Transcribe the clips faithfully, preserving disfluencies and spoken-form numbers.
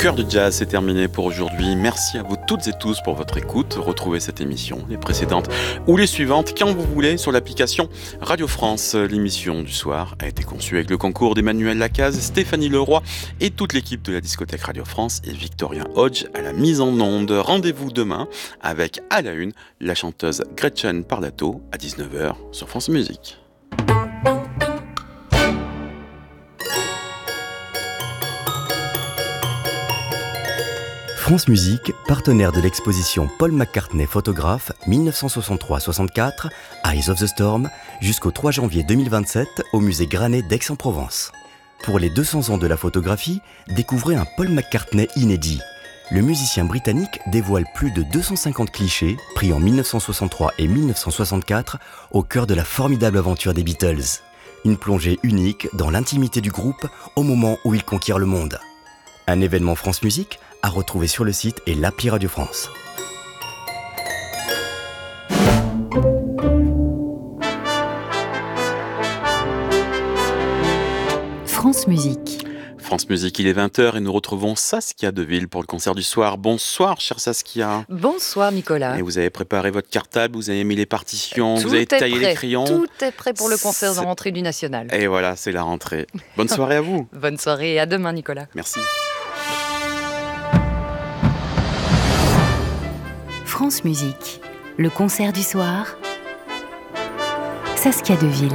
Cœur de jazz, c'est terminé pour aujourd'hui. Merci à vous toutes et tous pour votre écoute. Retrouvez cette émission, les précédentes ou les suivantes, quand vous voulez, sur l'application Radio France. L'émission du soir a été conçue avec le concours d'Emmanuel Lacaze, Stéphanie Leroy et toute l'équipe de la discothèque Radio France et Victorien Hodge à la mise en onde. Rendez-vous demain avec, à la une, la chanteuse Gretchen Parlato à dix-neuf heures sur France Musique. France Musique, partenaire de l'exposition Paul McCartney photographe dix-neuf cent soixante-trois soixante-quatre, Eyes of the Storm, jusqu'au trois janvier deux mille vingt-sept au musée Granet d'Aix-en-Provence. Pour les deux cents ans de la photographie, découvrez un Paul McCartney inédit. Le musicien britannique dévoile plus de deux cent cinquante clichés pris en dix-neuf cent soixante-trois et dix-neuf cent soixante-quatre au cœur de la formidable aventure des Beatles. Une plongée unique dans l'intimité du groupe au moment où ils conquièrent le monde. Un événement France Musique à retrouver sur le site et l'appli Radio France. France Musique. France Musique, il est vingt heures et nous retrouvons Saskia Deville pour le concert du soir. Bonsoir, chère Saskia. Bonsoir, Nicolas. Et vous avez préparé votre cartable, vous avez mis les partitions, Tout vous avez taillé prêt. les crayons. Tout est prêt pour le concert de rentrée du National. Et voilà, c'est la rentrée. Bonne soirée à vous. Bonne soirée et à demain, Nicolas. Merci. France Musique, le concert du soir. Saskia Deville.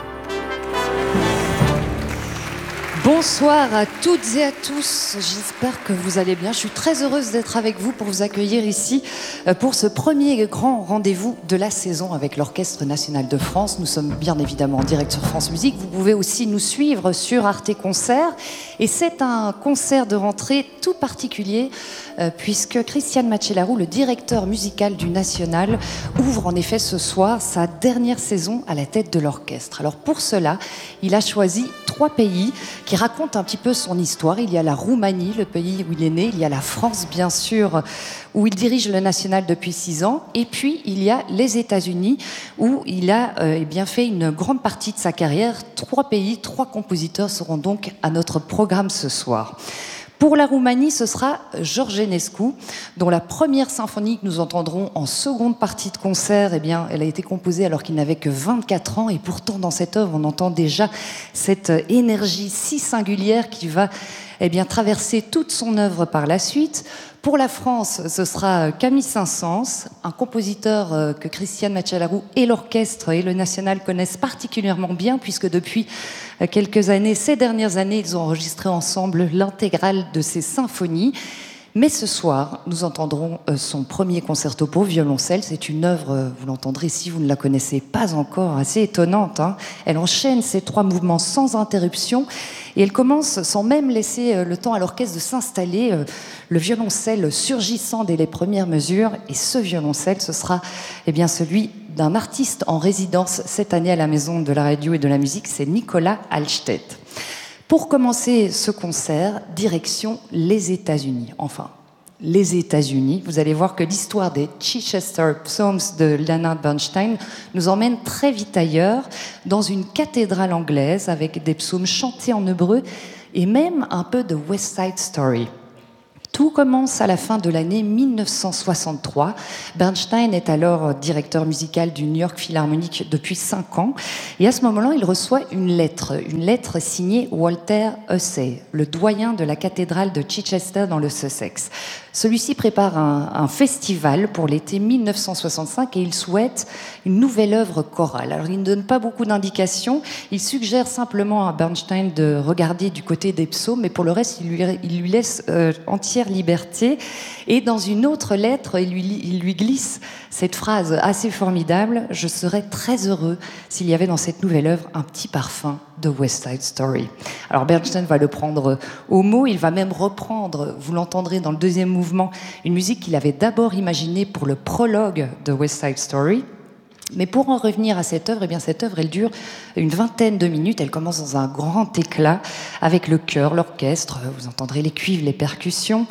Bonsoir à toutes et à tous, j'espère que vous allez bien. Je suis très heureuse d'être avec vous pour vous accueillir ici pour ce premier grand rendez-vous de la saison avec l'Orchestre National de France. Nous sommes bien évidemment en direct sur France Musique. Vous pouvez aussi nous suivre sur Arte Concert. Et c'est un concert de rentrée tout particulier puisque Christiane Macellaro, le directeur musical du National, ouvre en effet ce soir sa dernière saison à la tête de l'orchestre. Alors pour cela, il a choisi trois pays qui raconte un petit peu son histoire. Il y a la Roumanie, le pays où il est né. Il y a la France, bien sûr, où il dirige le National depuis six ans. Et puis, il y a les États-Unis, où il a euh, eh bien fait une grande partie de sa carrière. Trois pays, trois compositeurs seront donc à notre programme ce soir. Pour la Roumanie, ce sera George Enescu, dont la première symphonie que nous entendrons en seconde partie de concert, eh bien, elle a été composée alors qu'il n'avait que vingt-quatre ans, et pourtant dans cette œuvre, on entend déjà cette énergie si singulière qui va eh bien, traverser toute son œuvre par la suite. Pour la France, ce sera Camille Saint-Saëns, un compositeur que Christiane Macellaro et l'orchestre et le National connaissent particulièrement bien, puisque depuis quelques années, ces dernières années, ils ont enregistré ensemble l'intégrale de ses symphonies. Mais ce soir, nous entendrons son premier concerto pour violoncelle. C'est une œuvre, vous l'entendrez si vous ne la connaissez pas encore, assez étonnante, hein. Elle enchaîne ces trois mouvements sans interruption et elle commence sans même laisser le temps à l'orchestre de s'installer, le violoncelle surgissant dès les premières mesures. Et ce violoncelle, ce sera eh bien, celui d'un artiste en résidence cette année à la Maison de la Radio et de la Musique, c'est Nicolas Halstedt. Pour commencer ce concert, direction les États-Unis. Enfin, les États-Unis. Vous allez voir que l'histoire des Chichester Psalms de Leonard Bernstein nous emmène très vite ailleurs, dans une cathédrale anglaise avec des psaumes chantés en hébreu et même un peu de West Side Story. Tout commence à la fin de l'année dix-neuf cent soixante-trois. Bernstein est alors directeur musical du New York Philharmonic depuis cinq ans. Et à ce moment-là, il reçoit une lettre, une lettre signée Walter Hussey, le doyen de la cathédrale de Chichester dans le Sussex. Celui-ci prépare un, un festival pour l'été dix-neuf cent soixante-cinq et il souhaite une nouvelle œuvre chorale. Alors, il ne donne pas beaucoup d'indications. Il suggère simplement à Bernstein de regarder du côté des psaumes, mais pour le reste, il lui, il lui laisse euh, entière liberté. Et dans une autre lettre, il lui, il lui glisse cette phrase assez formidable: « Je serais très heureux s'il y avait dans cette nouvelle œuvre un petit parfum de West Side Story ». Alors Bernstein va le prendre au mot, il va même reprendre, vous l'entendrez dans le deuxième mouvement, une musique qu'il avait d'abord imaginée pour le prologue de West Side Story. Mais pour en revenir à cette œuvre, eh bien cette œuvre, elle dure une vingtaine de minutes. Elle commence dans un grand éclat avec le chœur, l'orchestre. Vous entendrez les cuivres, les percussions.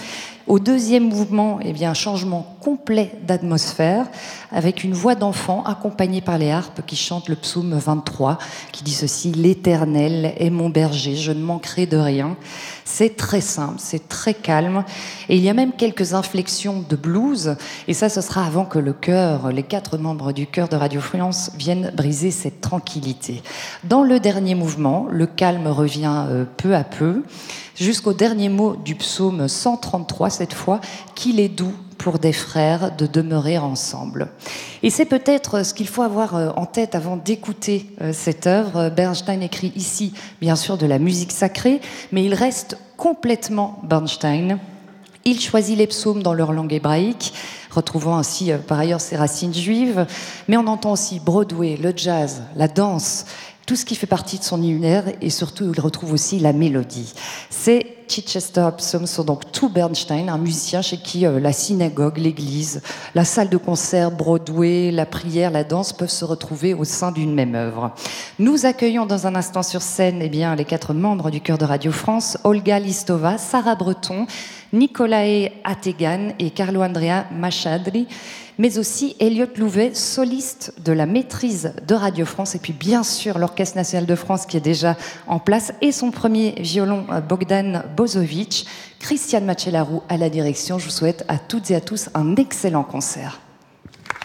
Au deuxième mouvement, eh bien, un changement complet d'atmosphère avec une voix d'enfant accompagnée par les harpes qui chantent le psaume vingt-trois qui dit ceci: l'Éternel est mon berger, je ne manquerai de rien. C'est très simple, c'est très calme et il y a même quelques inflexions de blues et ça ce sera avant que le chœur, les quatre membres du chœur de Radio France viennent briser cette tranquillité. Dans le dernier mouvement, le calme revient euh, peu à peu jusqu'au dernier mot du psaume cent trente-trois cette fois, qu'il est doux pour des frères de demeurer ensemble. Et c'est peut-être ce qu'il faut avoir en tête avant d'écouter cette œuvre. Bernstein écrit ici, bien sûr, de la musique sacrée, mais il reste complètement Bernstein. Il choisit les psaumes dans leur langue hébraïque, retrouvant ainsi par ailleurs ses racines juives, mais on entend aussi Broadway, le jazz, la danse, tout ce qui fait partie de son univers et surtout il retrouve aussi la mélodie. Ces Chichester Psalms sont donc tout Bernstein, un musicien chez qui euh, la synagogue, l'église, la salle de concert, Broadway, la prière, la danse peuvent se retrouver au sein d'une même œuvre. Nous accueillons dans un instant sur scène eh bien, les quatre membres du chœur de Radio France, Olga Listova, Sarah Breton, Nicolae Ategan et Carlo Andrea Machadri, mais aussi Elliot Louvet, soliste de la maîtrise de Radio France, et puis bien sûr l'Orchestre national de France qui est déjà en place, et son premier violon Bogdan Bozovic, Christiane Machelarou à la direction. Je vous souhaite à toutes et à tous un excellent concert.